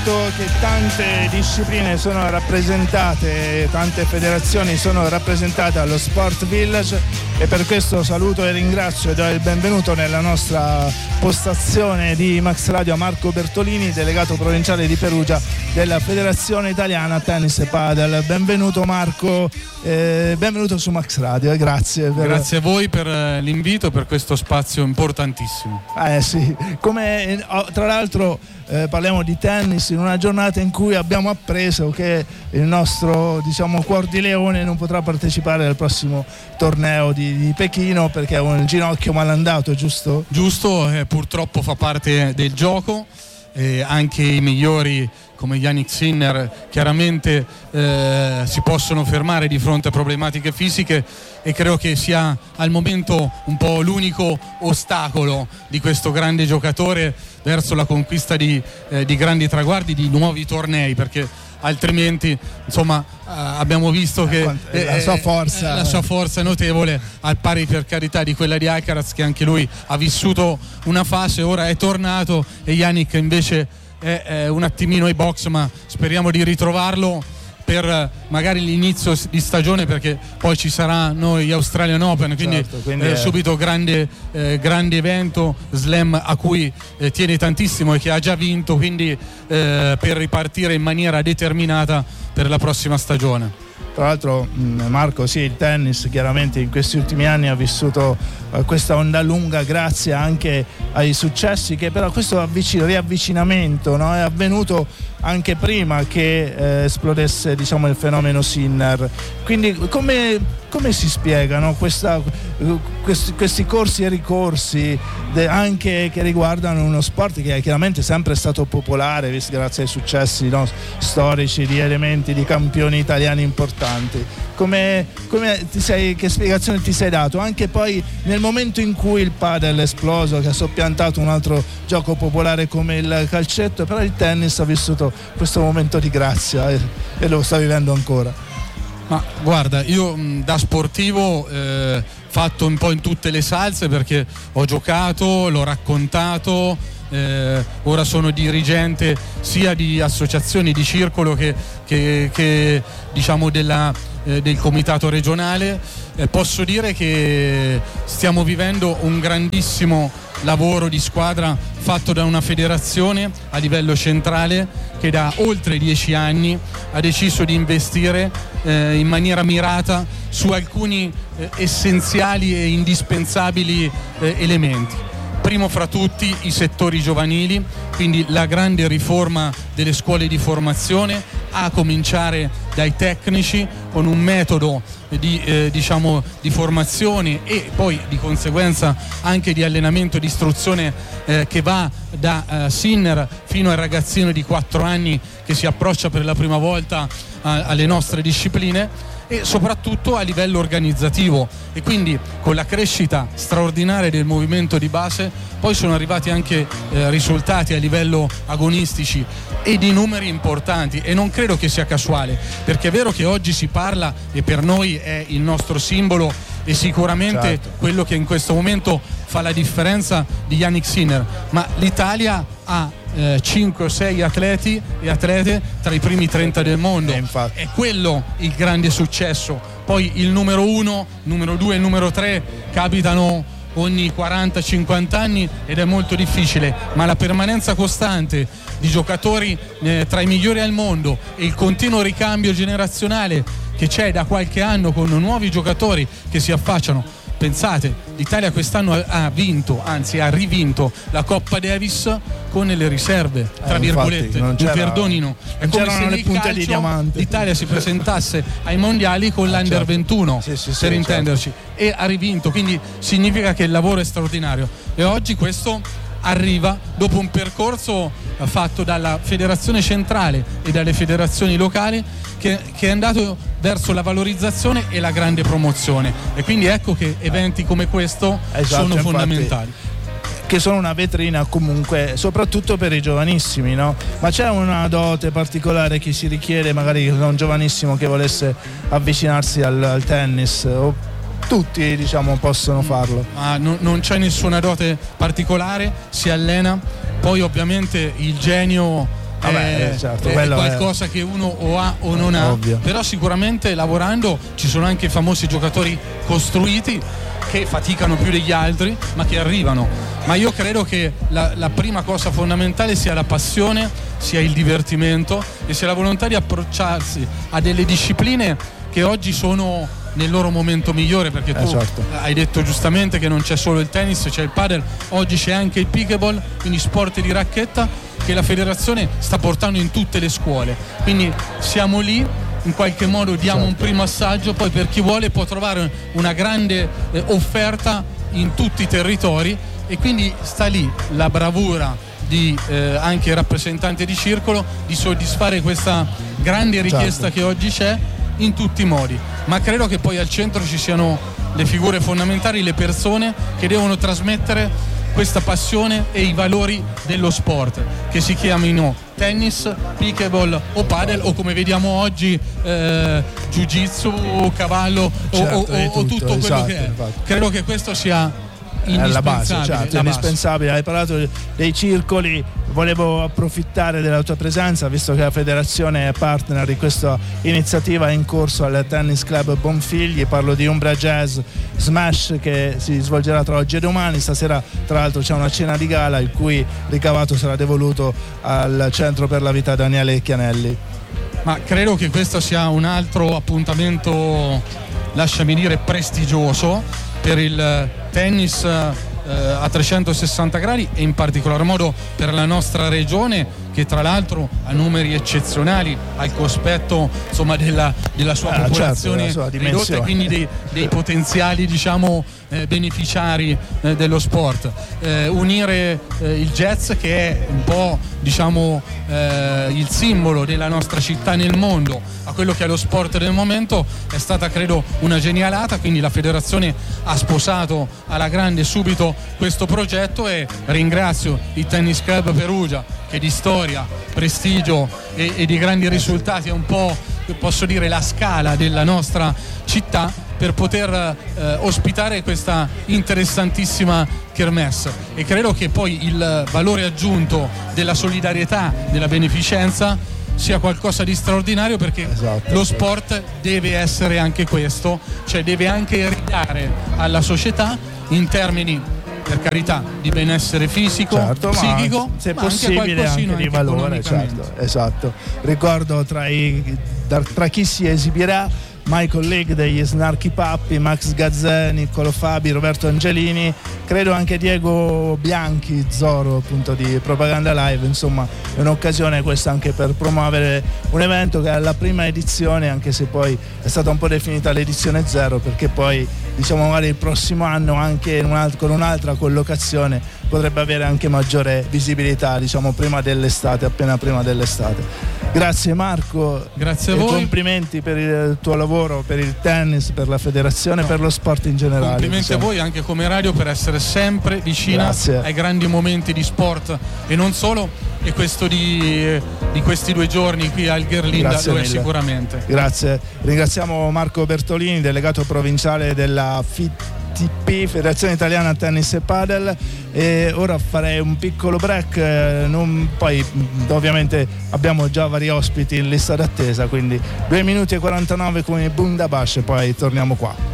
Che tante discipline sono rappresentate, tante federazioni sono rappresentate allo Sport Village, e per questo saluto e ringrazio e do il benvenuto nella nostra postazione di Max Radio a Marco Bertolini, delegato provinciale di Perugia della Federazione Italiana Tennis e Padel. Benvenuto Marco, benvenuto su Max Radio, grazie. Grazie a voi per l'invito, per questo spazio importantissimo. Sì, come tra l'altro parliamo di tennis in una giornata in cui abbiamo appreso che il nostro, diciamo, Cuor di Leone non potrà partecipare al prossimo torneo di Pechino perché ha un ginocchio malandato, giusto? Giusto, purtroppo fa parte del gioco, anche i migliori come Jannik Sinner chiaramente si possono fermare di fronte a problematiche fisiche, e credo che sia al momento un po' l'unico ostacolo di questo grande giocatore verso la conquista di grandi traguardi, di nuovi tornei, perché altrimenti insomma abbiamo visto che la sua forza è notevole, al pari per carità di quella di Alcaraz, che anche lui ha vissuto una fase, ora è tornato, e Jannik invece è un attimino ai box, ma speriamo di ritrovarlo per magari l'inizio di stagione, perché poi ci saranno gli Australian Open, quindi subito grande evento, slam a cui tiene tantissimo e che ha già vinto, quindi per ripartire in maniera determinata per la prossima stagione. Tra l'altro Marco, sì, il tennis chiaramente in questi ultimi anni ha vissuto questa onda lunga grazie anche ai successi, che però questo riavvicinamento, no, è avvenuto anche prima che esplodesse, diciamo, il fenomeno Sinner. Quindi come si spiegano questi corsi e ricorsi anche che riguardano uno sport che è chiaramente sempre stato popolare grazie ai successi, no, storici di elementi, di campioni italiani importanti? Che spiegazione ti sei dato anche poi nel momento in cui il padel è esploso, che ha soppiantato un altro gioco popolare come il calcetto, però il tennis ha vissuto questo momento di grazia e lo sta vivendo ancora? Ma guarda, io da sportivo fatto un po' in tutte le salse, perché ho giocato, l'ho raccontato, ora sono dirigente sia di associazioni di circolo che diciamo del comitato regionale. Posso dire che stiamo vivendo un grandissimo lavoro di squadra fatto da una federazione a livello centrale che da oltre 10 anni ha deciso di investire in maniera mirata su alcuni essenziali e indispensabili elementi. Primo fra tutti i settori giovanili, quindi la grande riforma delle scuole di formazione, a cominciare dai tecnici, con un metodo di formazione e poi di conseguenza anche di allenamento e di istruzione che va da Sinner fino al ragazzino di 4 anni che si approccia per la prima volta alle nostre discipline, e soprattutto a livello organizzativo. E quindi con la crescita straordinaria del movimento di base poi sono arrivati anche risultati a livello agonistici e di numeri importanti, e non credo che sia casuale, perché è vero che oggi si parla, e per noi è il nostro simbolo e sicuramente certo quello che in questo momento fa la differenza di Jannik Sinner, ma l'Italia ha 5 o 6 atleti e atlete tra i primi 30 del mondo, è quello il grande successo. Poi il numero 1, numero 2 e numero 3 capitano ogni 40-50 anni ed è molto difficile, ma la permanenza costante di giocatori tra i migliori al mondo e il continuo ricambio generazionale che c'è da qualche anno con nuovi giocatori che si affacciano. Pensate, l'Italia quest'anno ha vinto, anzi ha rivinto la Coppa Davis con le riserve, tra virgolette, mi perdonino. È come se nel calcio l'Italia si presentasse ai mondiali con l'Under 21, per intenderci, certo, e ha rivinto, quindi significa che il lavoro è straordinario. E oggi questo arriva dopo un percorso fatto dalla federazione centrale e dalle federazioni locali che è andato verso la valorizzazione e la grande promozione, e quindi ecco che eventi come questo sono fondamentali, che sono una vetrina comunque soprattutto per i giovanissimi, no? Ma c'è una dote particolare che si richiede magari da un giovanissimo che volesse avvicinarsi al tennis, o tutti, diciamo, possono farlo? Ma non c'è nessuna dote particolare, si allena, poi ovviamente il genio certo, è qualcosa che uno o ha o non ha, ovvio. Però sicuramente lavorando ci sono anche i famosi giocatori costruiti che faticano più degli altri ma che arrivano. Ma io credo che la prima cosa fondamentale sia la passione, sia il divertimento e sia la volontà di approcciarsi a delle discipline che oggi sono nel loro momento migliore, perché tu certo. hai detto giustamente che non c'è solo il tennis, c'è il padel, oggi c'è anche il pickleball, quindi sport di racchetta che la federazione sta portando in tutte le scuole, quindi siamo lì, in qualche modo diamo un primo assaggio, poi per chi vuole può trovare una grande offerta in tutti i territori, e quindi sta lì la bravura di anche rappresentante di circolo di soddisfare questa grande richiesta che oggi c'è in tutti i modi. Ma credo che poi al centro ci siano le figure fondamentali, le persone che devono trasmettere questa passione e i valori dello sport, che si chiamino tennis, pickleball o padel o come vediamo oggi jiu-jitsu, cavallo o tutto quello che è. Infatti. Credo che questo sia la base, indispensabile. Hai parlato dei circoli, volevo approfittare della tua presenza, visto che la federazione è partner di questa iniziativa in corso al Tennis Club Bonfigli. Parlo di Umbria Jazz Smash che si svolgerà tra oggi e domani. Stasera tra l'altro c'è una cena di gala il cui ricavato sarà devoluto al Centro per la Vita Daniele Chianelli. Ma credo che questo sia un altro appuntamento, lasciami dire, prestigioso per il tennis a 360 gradi e in particolar modo per la nostra regione, che tra l'altro ha numeri eccezionali al cospetto, insomma, della sua popolazione, certo, ridotta, e quindi dei potenziali, diciamo, beneficiari dello sport. Unire il jazz, che è un po', diciamo, il simbolo della nostra città nel mondo, a quello che è lo sport del momento, è stata credo una genialata, quindi la federazione ha sposato alla grande subito questo progetto, e ringrazio il Tennis Club Perugia, che di storia, prestigio e di grandi risultati è un po', posso dire, la scala della nostra città, per poter ospitare questa interessantissima kermesse. E credo che poi il valore aggiunto della solidarietà, della beneficenza sia qualcosa di straordinario, perché lo sport deve essere anche questo, cioè deve anche ridare alla società in termini, per carità, di benessere fisico, psichico, ma se ma possibile anche di valore, certo, esatto. Ricordo tra chi si esibirà Michael League degli Snarky Puppy, Max Gazzè, Niccolo Fabi, Roberto Angelini, credo anche Diego Bianchi, Zoro, appunto, di Propaganda Live. Insomma, è un'occasione questa anche per promuovere un evento che è alla prima edizione, anche se poi è stata un po' definita l'edizione zero, perché poi, diciamo, magari il prossimo anno anche con un'altra collocazione potrebbe avere anche maggiore visibilità, diciamo, prima dell'estate, appena prima dell'estate. Grazie Marco, grazie a voi, complimenti per il tuo lavoro, per il tennis, per la federazione, per lo sport in generale. Complimenti a voi anche come radio per essere sempre vicina ai grandi momenti di sport e non solo, e questo di questi 2 giorni qui al Gherlinda lo è sicuramente. Grazie, ringraziamo Marco Bertolini, delegato provinciale della FITP, Federazione Italiana Tennis e Padel, e ora farei un piccolo break, poi ovviamente abbiamo già vari ospiti in lista d'attesa, quindi 2 minuti e 49 con il Bundabash e poi torniamo qua.